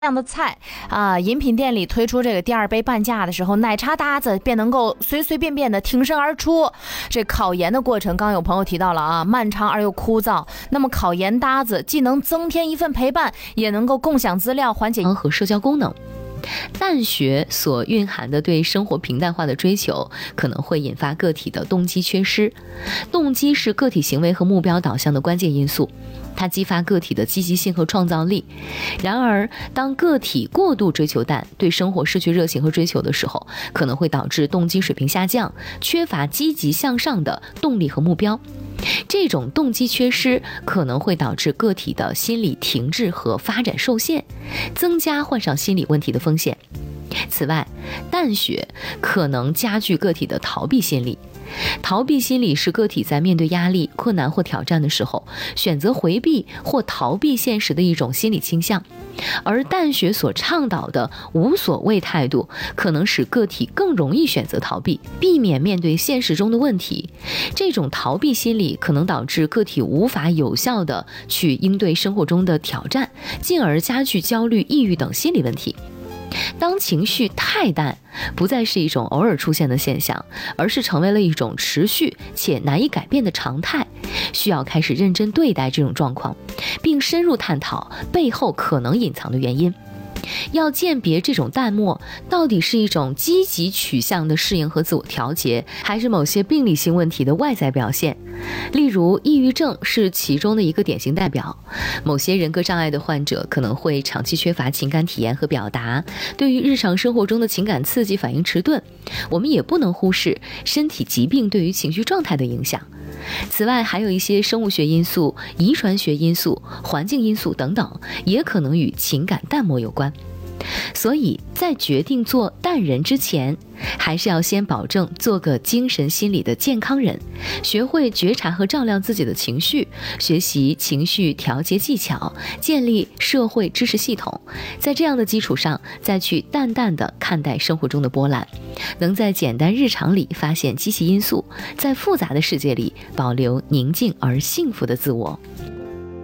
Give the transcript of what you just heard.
这样的菜啊，饮品店里推出这个第2杯半价的时候，奶茶搭子便能够随随便便的挺身而出。这考研的过程，刚有朋友提到了啊，漫长而又枯燥。那么考研搭子既能增添一份陪伴，也能够共享资料，缓解和社交功能。淡学所蕴含的对生活平淡化的追求，可能会引发个体的动机缺失。动机是个体行为和目标导向的关键因素，它激发个体的积极性和创造力。然而，当个体过度追求淡，对生活失去热情和追求的时候，可能会导致动机水平下降，缺乏积极向上的动力和目标。这种动机缺失可能会导致个体的心理停滞和发展受限，增加患上心理问题的风险。此外，淡学可能加剧个体的逃避心理。逃避心理是个体在面对压力、困难或挑战的时候，选择回避或逃避现实的一种心理倾向。而淡学所倡导的无所谓态度，可能使个体更容易选择逃避，避免面对现实中的问题。这种逃避心理可能导致个体无法有效地去应对生活中的挑战，进而加剧焦虑、抑郁等心理问题。当情绪太淡，不再是一种偶尔出现的现象，而是成为了一种持续且难以改变的常态，需要开始认真对待这种状况，并深入探讨背后可能隐藏的原因。要鉴别这种淡漠到底是一种积极取向的适应和自我调节，还是某些病理性问题的外在表现。例如，抑郁症是其中的一个典型代表。某些人格障碍的患者可能会长期缺乏情感体验和表达，对于日常生活中的情感刺激反应迟钝。我们也不能忽视身体疾病对于情绪状态的影响。此外，还有一些生物学因素、遗传学因素、环境因素等等，也可能与情感淡漠有关。所以在决定做淡人之前，还是要先保证做个精神心理的健康人，学会觉察和照亮自己的情绪，学习情绪调节技巧，建立社会知识系统。在这样的基础上，再去淡淡地看待生活中的波澜，能在简单日常里发现积极因素，在复杂的世界里保留宁静而幸福的自我。